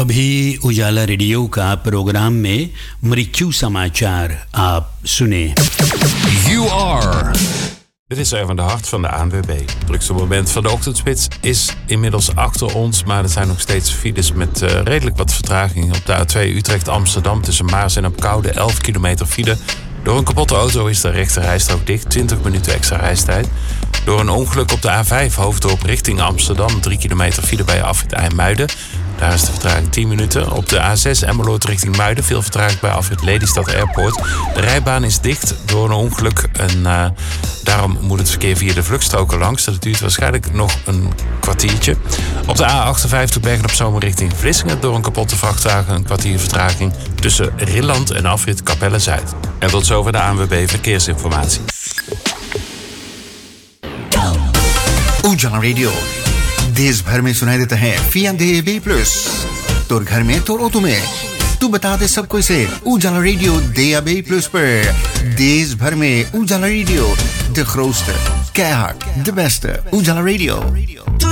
अभी उजाला रेडियो का प्रोग्राम में मृत्यु समाचार आप सुने. You are. Dit is Erwin de Hart van de ANWB. Het drukste moment van de ochtendspits is inmiddels achter ons, maar er zijn nog steeds files met redelijk wat vertraging. Op de A2 Utrecht-Amsterdam tussen Maars en Apkoude 11 kilometer file. Door een kapotte auto is de rechterrijstrook dicht, 20 minuten extra reistijd. Door een ongeluk op de A5 Hoofddorp richting Amsterdam, 3 kilometer file bij afrit IJmuiden. Daar is de vertraging 10 minuten. Op de A6 Emmeloord richting Muiden, veel vertraging bij afrit Lelystad Airport. De rijbaan is dicht door een ongeluk en daarom moet het verkeer via de vluchtstroken langs. Dat duurt waarschijnlijk nog een kwartiertje. Op de A58 Bergen-op-Zoom richting Vlissingen, door een kapotte vrachtwagen een kwartier vertraging tussen Rilland en afrit Capelle-Zuid. En tot zover de ANWB Verkeersinformatie. उजाला रेडियो देश भर में सुनाई देता है DAB+. तो घर में तो तुम्हें तू बता दे सबको इसे उजाला रेडियो DAB+ पर देश भर में उजाला radio de grootste, keihard, de beste उजाला रेडियो.